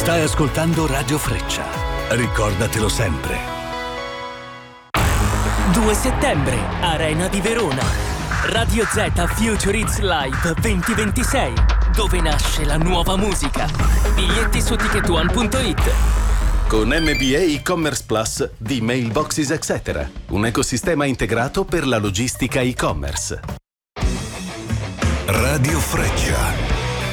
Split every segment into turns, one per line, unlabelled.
Stai ascoltando Radio Freccia. Ricordatelo sempre.
2 settembre, Arena di Verona. Radio Z Future Hits Live 2026, dove nasce la nuova musica. Biglietti su ticketone.it.
Con MBA e-commerce Plus di Mailboxes Etc. Un ecosistema integrato per la logistica e-commerce.
Radio Freccia.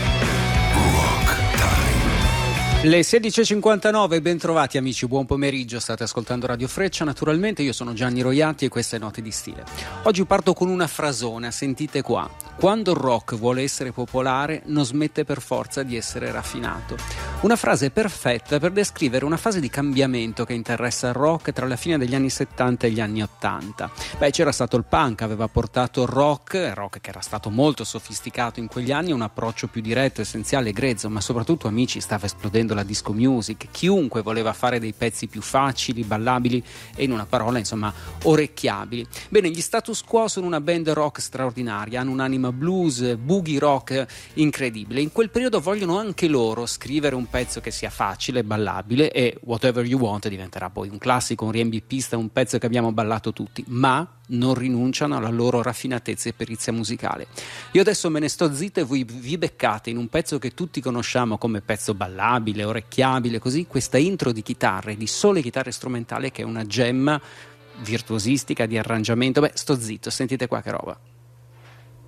Le 16.59, ben trovati amici, buon pomeriggio, state ascoltando Radio Freccia, naturalmente io sono Gianni Roiatti e queste è Note di Stile. Oggi parto con una frasona, sentite qua: quando il rock vuole essere popolare non smette per forza di essere raffinato. Una frase perfetta per descrivere una fase di cambiamento che interessa il rock tra la fine degli anni 70 e gli anni 80. C'era stato il punk, aveva portato il rock che era stato molto sofisticato in quegli anni, un approccio più diretto, essenziale, grezzo, ma soprattutto, amici, stava esplodendo la disco music, chiunque voleva fare dei pezzi più facili, ballabili e, in una parola, insomma, orecchiabili. Bene, gli Status Quo sono una band rock straordinaria, hanno un'anima blues, boogie rock incredibile. In quel periodo vogliono anche loro scrivere un pezzo che sia facile, ballabile, e Whatever You Want diventerà poi un classico, un riempipista, un pezzo che abbiamo ballato tutti, ma non rinunciano alla loro raffinatezza e perizia musicale. Io adesso me ne sto zitta e voi vi beccate in un pezzo che tutti conosciamo come pezzo ballabile, orecchiabile, così, questa intro di chitarre, di sole chitarre strumentale, che è una gemma virtuosistica di arrangiamento. Sto zitto, sentite qua che roba.